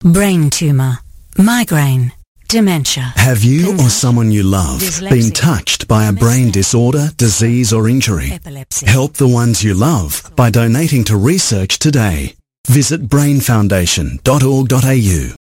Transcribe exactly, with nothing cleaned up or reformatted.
brain tumour, migraine, dementia. Have you or someone you love been touched by a brain disorder, disease or injury? Epilepsy. Help the ones you love by donating to research today. Visit brain foundation dot org dot a u.